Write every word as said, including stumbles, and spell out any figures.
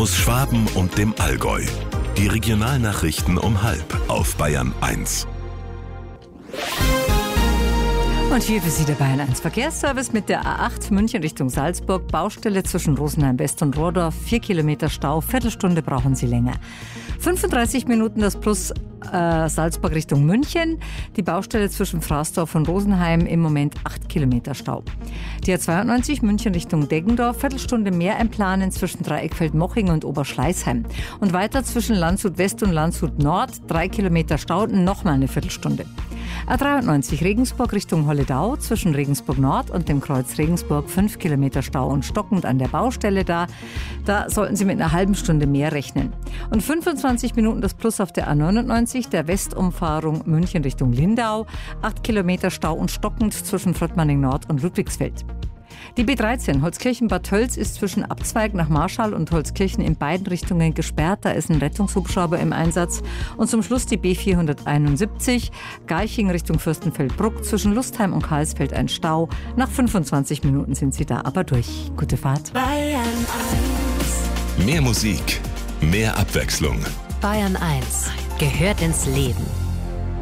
aus Schwaben und dem Allgäu. Die Regionalnachrichten um halb auf Bayern eins. Und hier für Sie der Bayern eins Verkehrsservice mit der A acht München Richtung Salzburg. Baustelle zwischen Rosenheim West und Rohrdorf. Vier Kilometer Stau, Viertelstunde brauchen Sie länger. fünfunddreißig Minuten das Plus äh, Salzburg Richtung München. Die Baustelle zwischen Fraßdorf und Rosenheim im Moment acht Kilometer Stau. Die A zweiundneunzig München Richtung Deggendorf. Viertelstunde mehr einplanen zwischen Dreieckfeld-Moching und Oberschleißheim. Und weiter zwischen Landshut West und Landshut Nord. Drei Kilometer Stau, nochmal eine Viertelstunde. A dreiundneunzig Regensburg Richtung Holledau, zwischen Regensburg Nord und dem Kreuz Regensburg fünf Kilometer Stau und stockend an der Baustelle da. Da sollten Sie mit einer halben Stunde mehr rechnen. Und fünfundzwanzig Minuten das Plus auf der A neunundneunzig, der Westumfahrung München Richtung Lindau. acht Kilometer Stau und stockend zwischen Fröttmanning Nord und Ludwigsfeld. Die B dreizehn Holzkirchen-Bad Tölz ist zwischen Abzweig nach Marschall und Holzkirchen in beiden Richtungen gesperrt. Da ist ein Rettungshubschrauber im Einsatz. Und zum Schluss die B vierhunderteinundsiebzig Garching Richtung Fürstenfeldbruck. Zwischen Lustheim und Karlsfeld ein Stau. Nach fünfundzwanzig Minuten sind Sie da aber durch. Gute Fahrt. Bayern eins. Mehr Musik, mehr Abwechslung. Bayern eins gehört ins Leben.